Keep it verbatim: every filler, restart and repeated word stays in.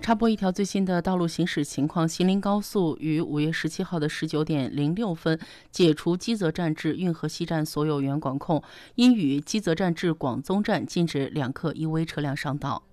插播一条最新的道路行驶情况：锡林高速于五月十七号的十九点零六分解除基泽站至运河西站所有原管控，因与基泽站至广宗站禁止两客依危车辆上道。